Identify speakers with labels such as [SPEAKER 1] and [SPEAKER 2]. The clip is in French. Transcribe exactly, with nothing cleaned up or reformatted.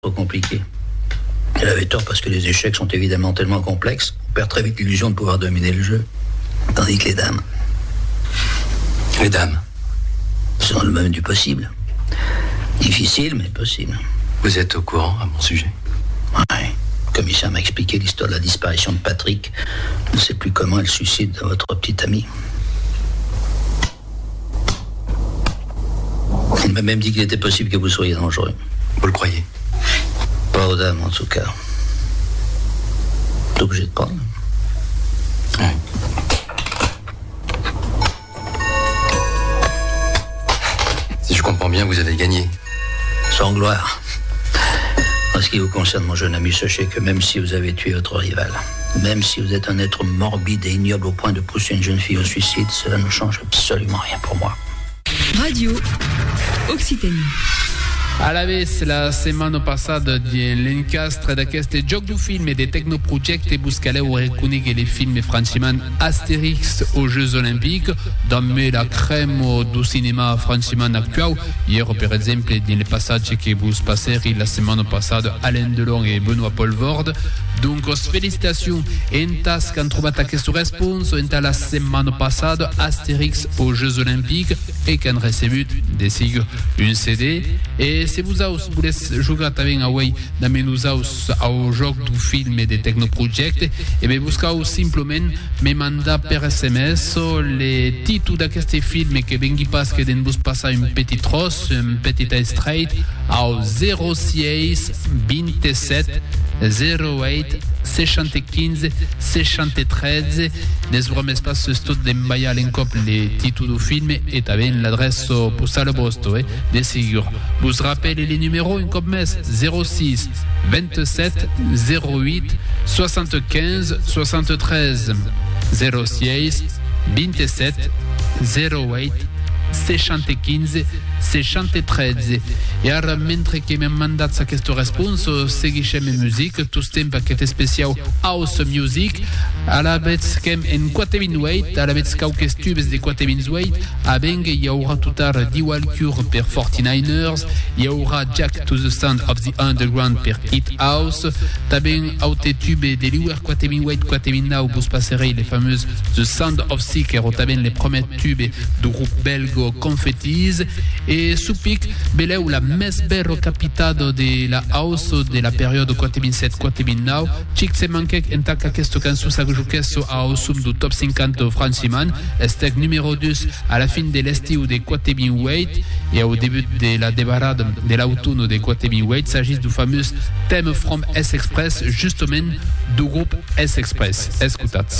[SPEAKER 1] trop compliqué. Elle avait tort parce que les échecs sont évidemment tellement complexes qu'on perd très vite l'illusion de pouvoir dominer le jeu. Tandis que les dames...
[SPEAKER 2] Les dames
[SPEAKER 1] sont le même du possible. Difficile, mais possible.
[SPEAKER 2] Vous êtes au courant à mon sujet?
[SPEAKER 1] Oui. Le commissaire m'a expliqué l'histoire de la disparition de Patrick. Je ne sais plus comment elle suicide de votre petite amie. Il m'a même dit qu'il était possible que vous soyez dangereux.
[SPEAKER 2] Vous le croyez?
[SPEAKER 1] Pas aux dames, en tout cas. T'es obligé de prendre.
[SPEAKER 2] Oui. Si je comprends bien, vous avez gagné.
[SPEAKER 1] Sans gloire. En ce qui vous concerne, mon jeune ami, sachez que même si vous avez tué votre rival, même si vous êtes un être morbide et ignoble au point de pousser une jeune fille au suicide, cela ne change absolument rien pour moi.
[SPEAKER 3] Radio Occitanie.
[SPEAKER 4] A la vez, la setmana passada di l'encastre d'aquest joc du film e de tecnoprojecte buscaleu reconègue les films franciman Astérix aux Jeux Olympiques, damme la crème du cinéma franciman actual. Hier, per exemple, dans le passage que vous passèrent la setmana passada, Alain Delon et Benoît Poelvoorde. Donc, félicitations en tas qu'han trobat aquest responso en la setmana passada Astérix aux Jeux Olympiques et qu'han recebut de sigur un C D. Et se vous voulez jouer avec away d'amenusaus au joc du film et de tecnoprojecte, et bien buscau simplement me manda per S M S les titres d'aquest film que vengui pas que den vous passer une petite trosse, un petit extrait au zéro six vingt-sept zéro huit soixante-quinze soixante-treize. Désormais espace tout d'embailler l'encop les titres du film et avec l'adresse postale Bosto, eh, de sigur. Vous rappelez les numéros en cop mes zéro six vingt-sept zéro huit soixante-quinze soixante-treize zéro six vingt-sept zéro huit soixante-quinze soixante-treize. E ara, mentre que m'han mandat aquesta responsa, seguixem en musique, tot temps aquest especial House Music. A la vez que en quatre vingt-huit, a la vez quelques tubes de quatre vingt-huit, a ben hi haurà tot ara Diwal Cure per forty-niners, hi haurà Jack to the Sound of the Underground per Hit House, també aute tube de l'Iwer quatre vingt-huit quatre vingt-neuf, vous passerez les fameuses The Sound of Seeker, ou també les premiers tubes du groupe belge Confettis. Et Soupik, beleu la més berro capitado de la house de la période quatre vingt-sept quatre vingt-neuf, chic se manquec en tac aquesta cançó s'ajuquesso a sum du top cinquante franciman, estec numéro deux à la fin de l'estiu de quatre vingt-huit et au début de la débarrade de l'automne de quatre vingt-huit, s'agit du fameux thème from S-Express, justement du groupe S-Express. Escutats.